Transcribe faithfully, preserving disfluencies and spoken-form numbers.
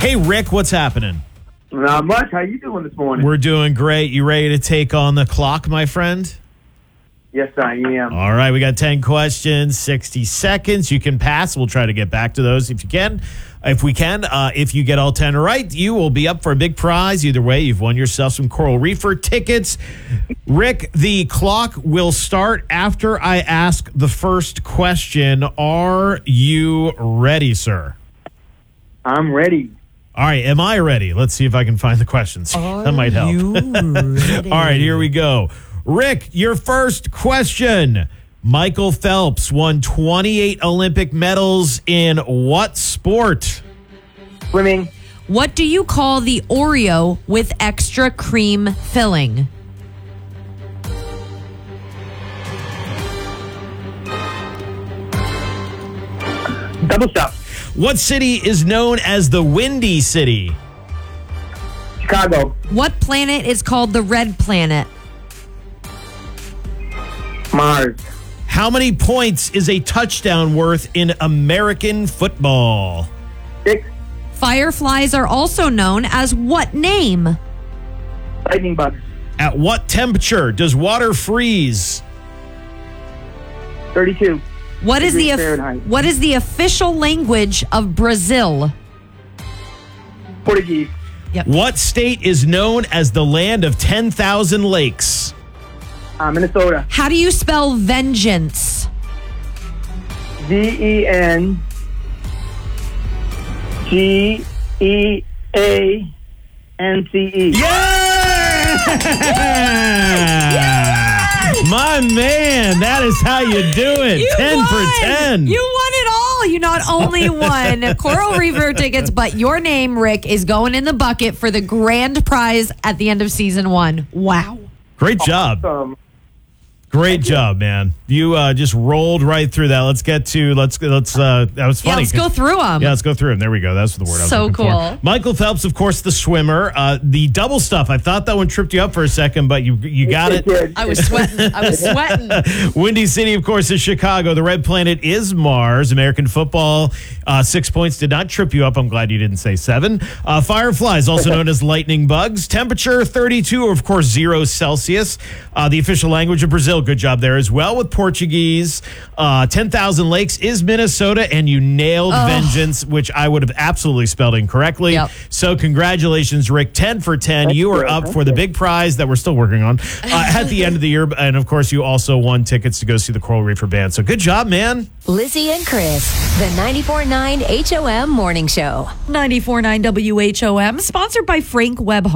Hey, Rick, what's happening? Not much. How you doing this morning? We're doing great. You ready to take on the clock, my friend? Yes, I am. All right, we got ten questions, sixty seconds. You can pass. We'll try to get back to those if you can. If we can, uh, if you get all ten right, you will be up for a big prize. Either way, you've won yourself some Coral Reefer tickets. Rick, the clock will start after I ask the first question. Are you ready, sir? I'm ready. All right, am I ready? Let's see if I can find the questions. Are that might help. you ready? All right, here we go. Rick, your first question. Michael Phelps won twenty-eight Olympic medals in what sport? Swimming. What do you call the Oreo with extra cream filling? Double stop. What city is known as the Windy City? Chicago. What planet is called the red planet? Mars. How many points is a touchdown worth in American football? Six. Fireflies are also known as what name? Lightning bugs. At what temperature does water freeze? thirty-two. What is the Degrees of- Fahrenheit. what is the official language of Brazil? Portuguese. What state is known as the land of ten thousand lakes? Uh, Minnesota. How do you spell vengeance? V E N G E A N C E. Yeah! My man, that is how you do it. You ten won. for ten. You won it all. You not only won Coral Reefer tickets, but your name, Rick, is going in the bucket for the grand prize at the end of season one. Wow. Great job. Um, Great job, man. You uh, just rolled right through that. Let's get to let's let's. Uh, that was Yeah, funny. let's go through them. Yeah, let's go through them. There we go. That's the word I was So looking cool. for. Michael Phelps, of course, the swimmer. Uh, the double stuff. I thought that one tripped you up for a second, but you you got it. did. I was sweating. I was sweating. Windy City, of course, is Chicago. The red planet is Mars. American football. Uh, six points did not trip you up. I'm glad you didn't say seven. Uh, fireflies, also known as lightning bugs. Temperature thirty-two, of course, zero Celsius. Uh, the official language of Brazil. Good job there as well with Portuguese. Uh, ten thousand lakes is Minnesota, and you nailed Oh. vengeance, which I would have absolutely spelled incorrectly. Yep. So congratulations, Rick. ten for ten. Thank you are you. up Thank for the you. big prize that we're still working on uh, at the end of the year. And of course, you also won tickets to go see the Coral Reefer Band. So good job, man. Lizzie and Chris, the ninety-four point nine H O M Morning Show. ninety-four point nine W H O M, sponsored by Frank Webb.